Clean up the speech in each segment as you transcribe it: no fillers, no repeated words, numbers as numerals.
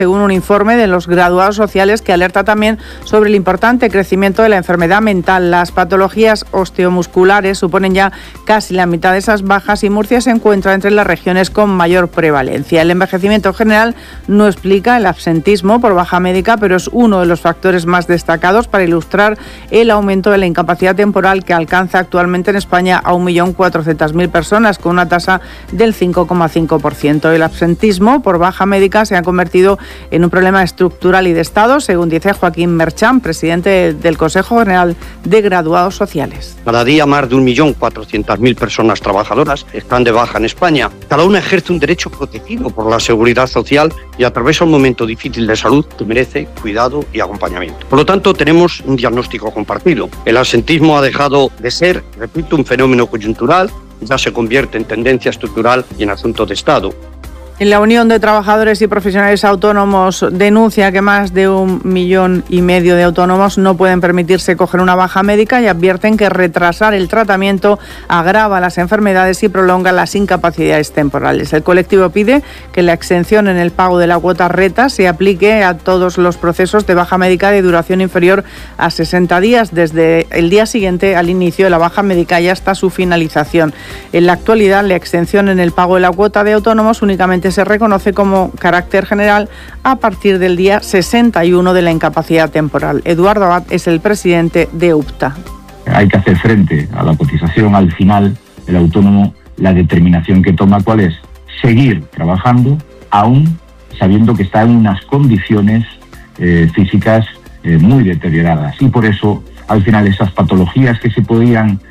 según un informe de los graduados sociales que alerta también sobre el importante crecimiento de la enfermedad mental. Las patologías osteomusculares suponen ya casi la mitad de esas bajas y Murcia se encuentra entre las regiones con mayor prevalencia. El envejecimiento general no explica el absentismo por baja médica, pero es uno de los factores más destacados para ilustrar el aumento de la incapacidad temporal que alcanza actualmente en España a 1.400.000 personas, con una tasa del 5,5%. El absentismo por baja médica se ha convertido en un problema estructural y de Estado, según dice Joaquín Merchán, presidente del Consejo General de Graduados Sociales. Cada día más de 1.400.000 personas trabajadoras están de baja en España. Cada una ejerce un derecho protegido por la Seguridad Social y atraviesa un momento difícil de salud que merece cuidado y acompañamiento. Por lo tanto, tenemos un diagnóstico compartido. El absentismo ha dejado de ser, repito, un fenómeno coyuntural, ya se convierte en tendencia estructural y en asunto de Estado. En la Unión de Trabajadores y Profesionales Autónomos denuncia que más de 1,5 millones de autónomos no pueden permitirse coger una baja médica y advierten que retrasar el tratamiento agrava las enfermedades y prolonga las incapacidades temporales. El colectivo pide que la exención en el pago de la cuota RETA se aplique a todos los procesos de baja médica de duración inferior a 60 días, desde el día siguiente al inicio de la baja médica y hasta su finalización. En la actualidad, la exención en el pago de la cuota de autónomos únicamente se reconoce como carácter general a partir del día 61 de la incapacidad temporal. Eduardo Abad es el presidente de UPTA. Hay que hacer frente a la cotización. Al final, el autónomo, la determinación que toma, ¿cuál es? Seguir trabajando, aún sabiendo que está en unas condiciones físicas muy deterioradas. Y por eso, al final, esas patologías que se podían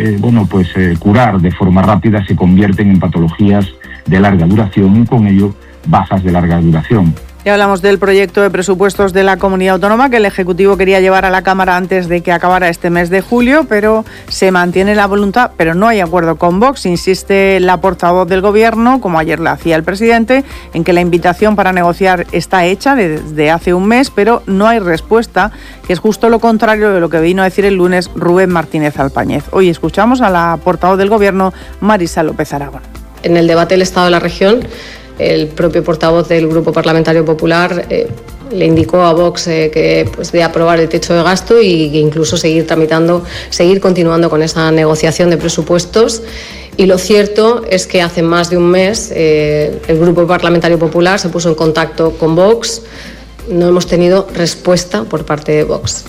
curar de forma rápida se convierten en patologías de larga duración y con ello bajas de larga duración. Ya hablamos del proyecto de presupuestos de la Comunidad Autónoma que el Ejecutivo quería llevar a la Cámara antes de que acabara este mes de julio, pero se mantiene la voluntad, pero no hay acuerdo con Vox. Insiste la portavoz del Gobierno, como ayer le hacía el presidente, en que la invitación para negociar está hecha desde hace un mes, pero no hay respuesta, que es justo lo contrario de lo que vino a decir el lunes Rubén Martínez Alpáñez. Hoy escuchamos a la portavoz del Gobierno, Marisa López Aragón. En el debate del Estado de la Región, el propio portavoz del Grupo Parlamentario Popular le indicó a Vox que de aprobar el techo de gasto y que incluso seguir continuando con esa negociación de presupuestos. Y lo cierto es que hace más de un mes el Grupo Parlamentario Popular se puso en contacto con Vox. No hemos tenido respuesta por parte de Vox.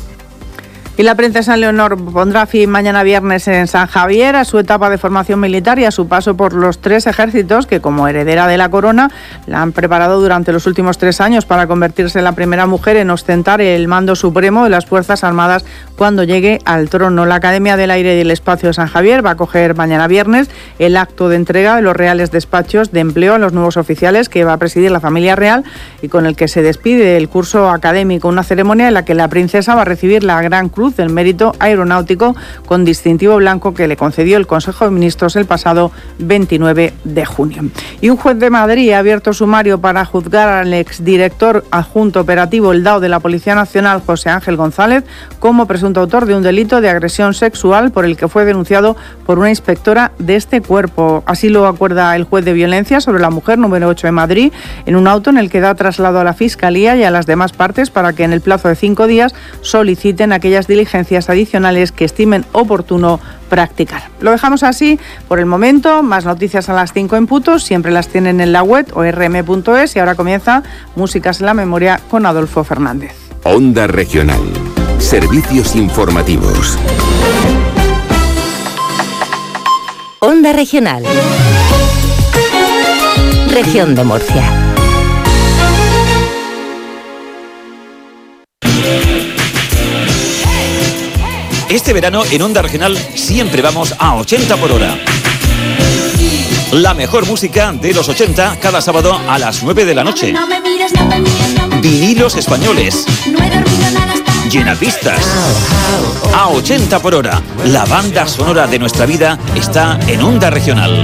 Y la princesa Leonor pondrá fin mañana viernes en San Javier a su etapa de formación militar y a su paso por los 3 ejércitos que, como heredera de la corona, la han preparado durante los últimos 3 años para convertirse en la primera mujer en ostentar el mando supremo de las Fuerzas Armadas cuando llegue al trono. La Academia del Aire y el Espacio de San Javier va a acoger mañana viernes el acto de entrega de los reales despachos de empleo a los nuevos oficiales que va a presidir la familia real y con el que se despide el curso académico, una ceremonia en la que la princesa va a recibir la Gran Cruz del Mérito Aeronáutico con distintivo blanco que le concedió el Consejo de Ministros el pasado 29 de junio. Y un juez de Madrid ha abierto sumario para juzgar al exdirector adjunto operativo el DAO de la Policía Nacional, José Ángel González, como presunto autor de un delito de agresión sexual por el que fue denunciado por una inspectora de este cuerpo. Así lo acuerda el juez de violencia sobre la mujer número 8 de Madrid en un auto en el que da traslado a la Fiscalía y a las demás partes para que en el plazo de 5 días soliciten aquellas diligencias adicionales que estimen oportuno practicar. Lo dejamos así por el momento. Más noticias a las 5 en punto, siempre las tienen en la web orm.es y ahora comienza Músicas en la Memoria con Adolfo Fernández. Onda Regional. Servicios informativos. Onda Regional. Región de Murcia. Este verano en Onda Regional siempre vamos a 80 por hora. La mejor música de los 80 cada sábado a las 9 de la noche. Vinilos españoles. Llenapistas. A 80 por hora. La banda sonora de nuestra vida está en Onda Regional.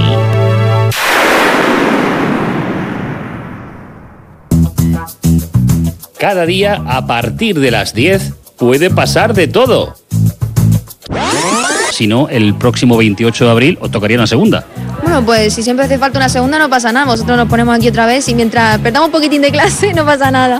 Cada día, a partir de las 10, puede pasar de todo. Si no, el próximo 28 de abril os tocaría una segunda. Bueno, pues si siempre hace falta una segunda no pasa nada, nosotros nos ponemos aquí otra vez y mientras perdamos un poquitín de clase no pasa nada.